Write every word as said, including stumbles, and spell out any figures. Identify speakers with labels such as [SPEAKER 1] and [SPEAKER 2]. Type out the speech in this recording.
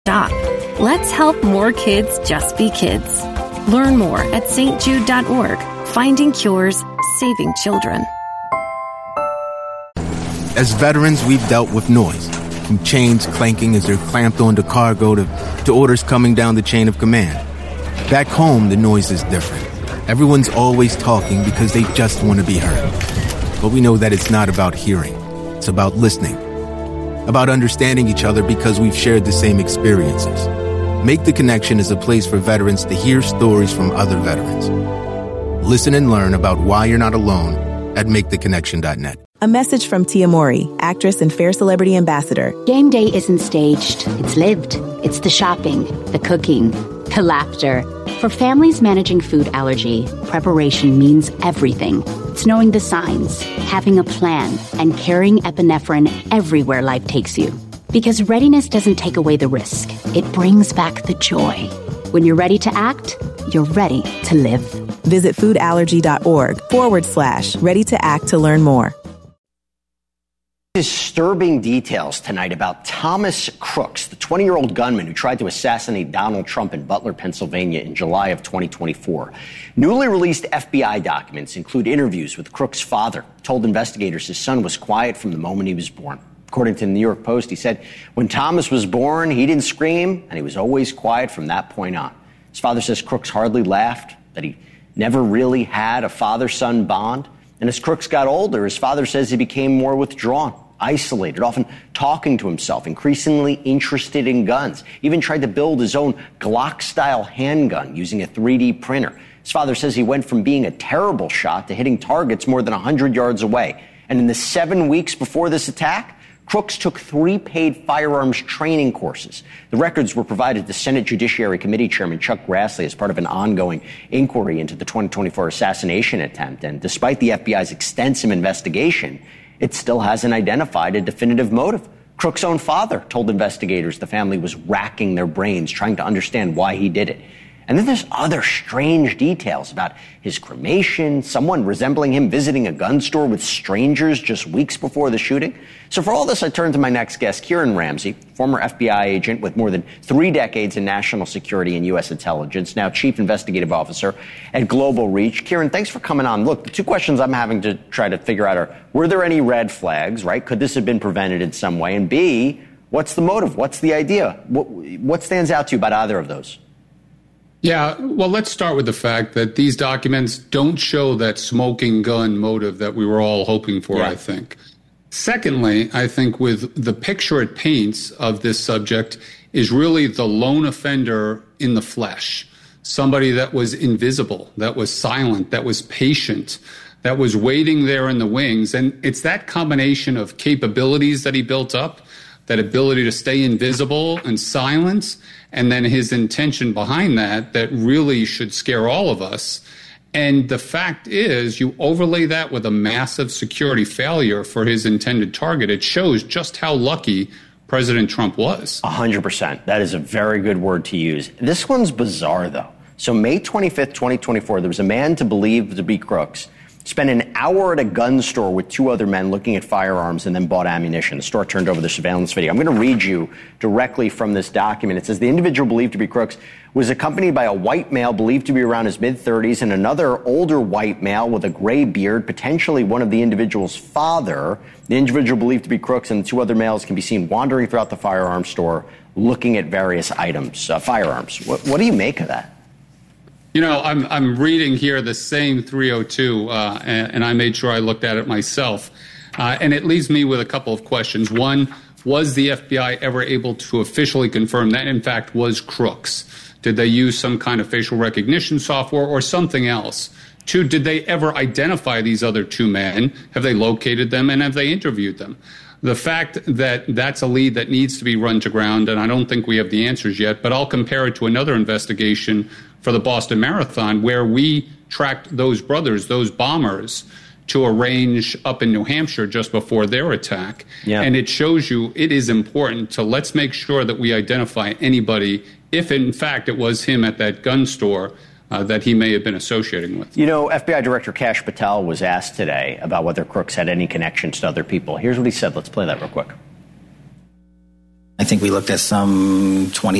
[SPEAKER 1] Stop. Let's help more kids just be kids. Learn more at S T Jude dot org. Finding cures, saving children.
[SPEAKER 2] As veterans, we've dealt with noise, from chains clanking as they're clamped onto cargo to, to orders coming down the chain of command. Back home, the noise is different. Everyone's always talking because they just want to be heard. But we know that it's not about hearing. It's about listening. About understanding each other because we've shared the same experiences. Make the Connection is a place for veterans to hear stories from other veterans. Listen and learn about why you're not alone at make the connection dot net.
[SPEAKER 3] A message from Tia Mori, actress and Fair Celebrity Ambassador.
[SPEAKER 4] Game day isn't staged. It's lived. It's the shopping, the cooking, the laughter. For families managing food allergy, preparation means everything. It's knowing the signs, having a plan, and carrying epinephrine everywhere life takes you. Because readiness doesn't take away the risk. It brings back the joy. When you're ready to act, you're ready to live.
[SPEAKER 3] Visit foodallergy.org forward slash ready to act to learn more.
[SPEAKER 5] Disturbing details tonight about Thomas Crooks, the twenty-year-old gunman who tried to assassinate Donald Trump in Butler, Pennsylvania in July of twenty twenty-four. Newly released F B I documents include interviews with Crooks' father, who told investigators his son was quiet from the moment he was born. According to the New York Post, he said when Thomas was born, he didn't scream, and he was always quiet from that point on. His father says Crooks hardly laughed, that he never really had a father-son bond. And as Crooks got older, his father says he became more withdrawn, isolated, often talking to himself, increasingly interested in guns, even tried to build his own Glock-style handgun using a three D printer. His father says he went from being a terrible shot to hitting targets more than one hundred yards away. And in the seven weeks before this attack, Crooks took three paid firearms training courses. The records were provided to Senate Judiciary Committee Chairman Chuck Grassley as part of an ongoing inquiry into the twenty twenty-four assassination attempt. And despite the F B I's extensive investigation, it still hasn't identified a definitive motive. Crooks' own father told investigators the family was racking their brains trying to understand why he did it. And then there's other strange details about his cremation, someone resembling him visiting a gun store with strangers just weeks before the shooting. So for all this, I turn to my next guest, Kieran Ramsey, former F B I agent with more than three decades in national security and U S intelligence, now chief investigative officer at Global Reach. Kieran, thanks for coming on. Look, the two questions I'm having to try to figure out are, were there any red flags, right? Could this have been prevented in some way? And B, what's the motive? What's the idea? What, what stands out to you about either of those?
[SPEAKER 6] Yeah, well, let's start with the fact that these documents don't show that smoking gun motive that we were all hoping for, yeah. I think. Secondly, I think with the picture it paints of this subject is really the lone offender in the flesh, somebody that was invisible, that was silent, that was patient, that was waiting there in the wings. And it's that combination of capabilities that he built up, that ability to stay invisible and silent, and then his intention behind that, that really should scare all of us. And the fact is, you overlay that with a massive security failure for his intended target, it shows just how lucky President Trump was.
[SPEAKER 5] A hundred percent. That is a very good word to use. This one's bizarre, though. So May twenty-fifth, twenty twenty-four, there was a man to believe to be Crooks, spent an hour at a gun store with two other men looking at firearms and then bought ammunition. The store turned over the surveillance video. I'm going to read you directly from this document. It says the individual believed to be Crooks was accompanied by a white male believed to be around his mid-thirties and another older white male with a gray beard, potentially one of the individual's father. The individual believed to be Crooks and the two other males can be seen wandering throughout the firearms store looking at various items, uh, firearms. What, what do you make of that?
[SPEAKER 6] You know, I'm I'm reading here the same three oh two, uh, and, and I made sure I looked at it myself. Uh, and it leaves me with a couple of questions. One, was the F B I ever able to officially confirm that, in fact, was Crooks? Did they use some kind of facial recognition software or something else? Two, did they ever identify these other two men? Have they located them and have they interviewed them? The fact that that's a lead that needs to be run to ground, and I don't think we have the answers yet, but I'll compare it to another investigation for the Boston Marathon where we tracked those brothers, those bombers, to a range up in New Hampshire just before their attack. Yeah. And it shows you it is important to let's make sure that we identify anybody, if in fact it was him at that gun store, Uh, that he may have been associating with.
[SPEAKER 5] You know, F B I Director Kash Patel was asked today about whether Crooks had any connections to other people. Here's what he said. Let's play that real quick.
[SPEAKER 7] I think we looked at some twenty